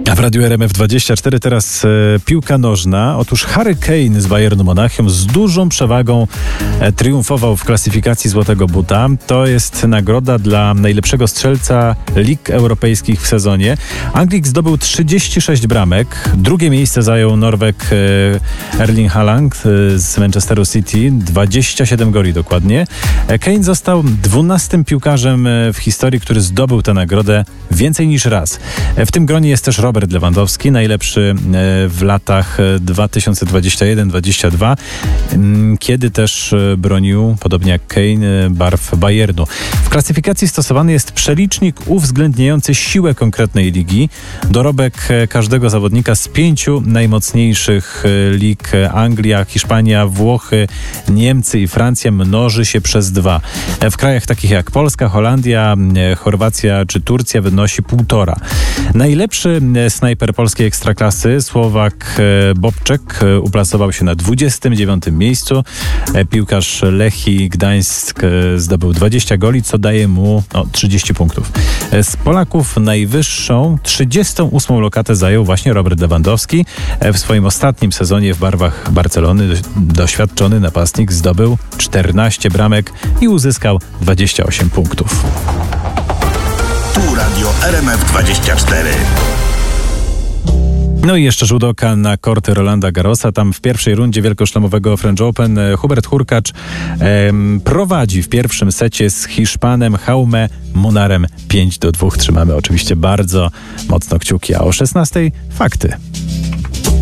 A w Radiu RMF24 teraz piłka nożna. Otóż Harry Kane z Bayernu Monachium z dużą przewagą triumfował w klasyfikacji Złotego Buta. To jest nagroda dla najlepszego strzelca lig europejskich w sezonie. Anglik zdobył 36 bramek. Drugie miejsce zajął Norweg Erling Haaland z Manchesteru City. 27 goli dokładnie. Kane został 12. piłkarzem w historii, który zdobył tę nagrodę więcej niż raz. W tym gronie jest też Robert Lewandowski, najlepszy w latach 2021-22, kiedy też bronił, podobnie jak Kane, barw Bayernu. W klasyfikacji stosowany jest przelicznik uwzględniający siłę konkretnej ligi. Dorobek każdego zawodnika z 5 najmocniejszych lig: Anglia, Hiszpania, Włochy, Niemcy i Francja mnoży się przez 2. W krajach takich jak Polska, Holandia, Chorwacja czy Turcja wynosi 1,5. Najlepszy snajper polskiej ekstraklasy, Słowak Bobczek, uplasował się na 29. miejscu. Piłkarz Lechii Gdańsk zdobył 20 goli, co daje mu 30 punktów. Z Polaków najwyższą, 38. lokatę zajął właśnie Robert Lewandowski. W swoim ostatnim sezonie w barwach Barcelony doświadczony napastnik zdobył 14 bramek i uzyskał 28 punktów. Tu Radio RMF24. No i jeszcze rzut oka na korty Rolanda Garrosa. Tam w pierwszej rundzie wielkoszlemowego French Open Hubert Hurkacz prowadzi w pierwszym secie z Hiszpanem Jaume Munarem 5-2. Trzymamy oczywiście bardzo mocno kciuki, a o 16:00 fakty.